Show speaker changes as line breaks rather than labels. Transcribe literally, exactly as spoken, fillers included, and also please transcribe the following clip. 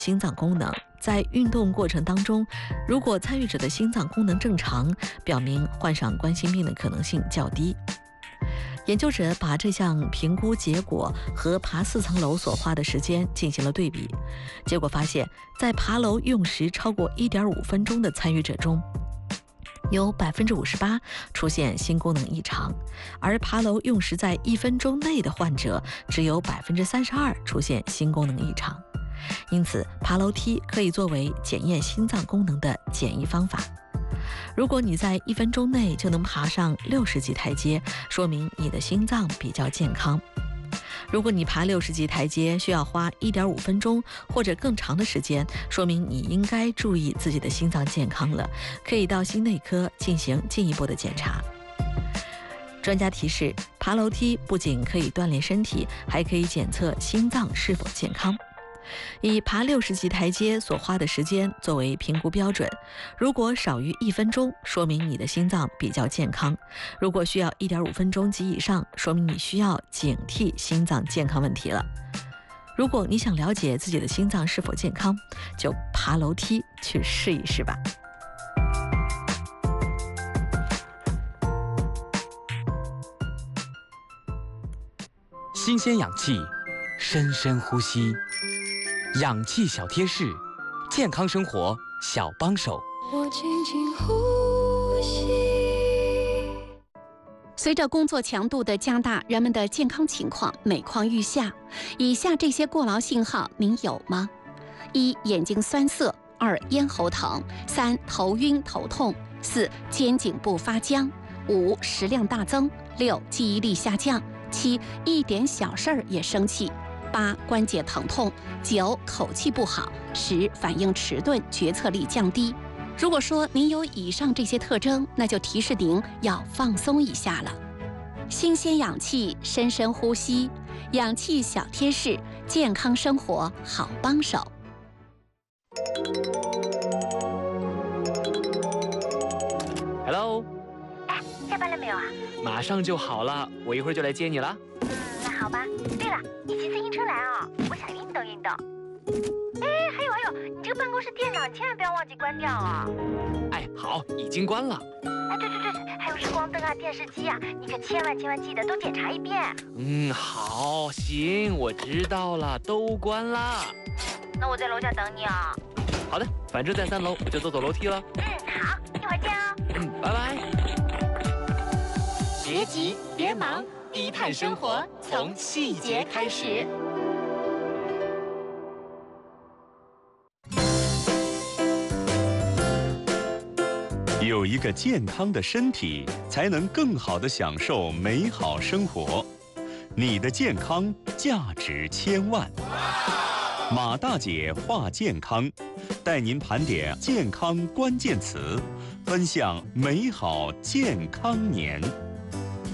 心脏功能。在运动过程当中，如果参与者的心脏功能正常，表明患上冠心病的可能性较低。研究者把这项评估结果和爬四层楼所花的时间进行了对比，结果发现，在爬楼用时超过 一点五分钟的参与者中，有 百分之五十八 出现心功能异常，而爬楼用时在一分钟内的患者只有 百分之三十二 出现心功能异常。因此，爬楼梯可以作为检验心脏功能的简易方法。如果你在一分钟内就能爬上六十级台阶，说明你的心脏比较健康。如果你爬六十级台阶需要花 一点五分钟或者更长的时间，说明你应该注意自己的心脏健康了，可以到心内科进行进一步的检查。专家提示，爬楼梯不仅可以锻炼身体，还可以检测心脏是否健康。以爬六十级台阶所花的时间作为评估标准，如果少于一分钟，说明你的心脏比较健康；如果需要 一点五分钟及以上，说明你需要警惕心脏健康问题了。如果你想了解自己的心脏是否健康，就爬楼梯去试一试吧。
新鲜氧气，深深呼吸。氧气小贴士，健康生活小帮手。
我轻轻呼吸。
随着工作强度的加大，人们的健康情况每况愈下。以下这些过劳信号您有吗？一、眼睛酸涩；二、咽喉疼；三、头晕头痛；四、肩颈部发僵；五、食量大增；六、记忆力下降；七、一点小事儿也生气；八、关节疼痛；九、口气不好；十、反应迟钝，决策力降低。如果说您有以上这些特征，那就提示您要放松一下了。新鲜氧气，深深呼吸，氧气小贴士，健康生活好帮手。
Hello，
哎，下班了没有啊？
马上就好了，我一会儿就来接你了。
嗯，那好吧。对了，你骑自行车来啊、哦，我想运动运动。哎，还有还有，你这个办公室电脑千万不要忘记关掉啊、哦！
哎，好，已经关了。
哎，对对对，还有日光灯啊、电视机啊，你可千万千万记得都检查一遍。
嗯，好，行，我知道了，都关了。
那我在楼下等你啊、哦。
好的，反正在三楼，我就走走楼梯了。
嗯，好，一会儿见哦。
嗯，拜拜。
别急，别忙，低碳生活从细节开始。
有一个健康的身体，才能更好地享受美好生活。你的健康价值千万。马大姐话健康，带您盘点健康关键词，分享美好健康年。